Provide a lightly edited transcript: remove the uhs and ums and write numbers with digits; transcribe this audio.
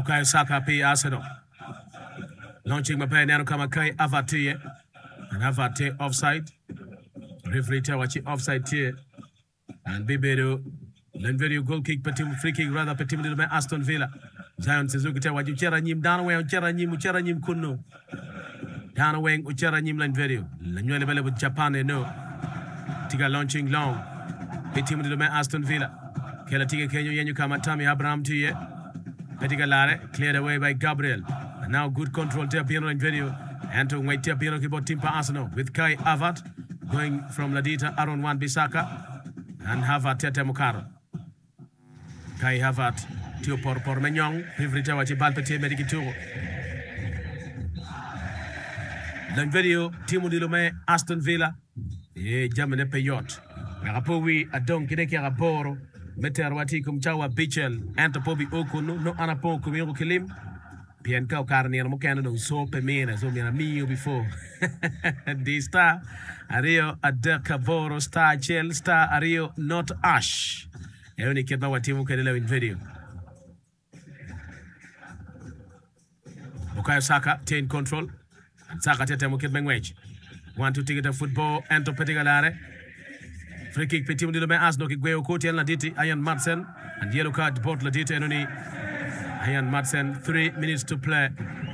Bukayo Saka pi Arsenal. Launching mapema kama Kai Havertz. And Havertz offside. Referee tawachi offside here. And Bibero Lenverio goal kick free kick rather petit little man Aston Villa. Zion Suzuki tawachi uchera nyim Danaway uchera nyim kuno. Danaway uchera nyim Lenverio. Lenwele bele with Japan no. Tiga launching long. Petit little man Aston Villa. Kela tiga Kenyo yenyu kama Tammy Abraham tiye. Petiga Lare cleared away by Gabriel. And now good control to Piano and video. And to wait to Piano keyboard team for Arsenal with Kai Havertz going from Ladita Aaron Wan Bissaka and Havertz Tete Mukaro. Kai Havertz Tio por Menyong Rivrita wachi Balpete Medikituro. Then video Timo Dilome Aston Villa Jamane Peyot. Rapowi Adon Kideki Raporo Meter Wati Kumchawa Bichel Antopobi Okunu no Anapon Kumiro Kilim. Pianka Carnier Mokano no so pemena so me before. The star Ario Adekavoro star Chel star Ario not Ash. Eoni Keba Watimu Kedela in video. Bukayo Saka take control. Saka Tete Mukit Mengwech. Want to take it a football and to Petigalare. Free kick Petit Dilome Asno Kigweo Kotian Laditi Ian Madsen and yellow card both Laditi and only Ian Madsen 3 minutes to play.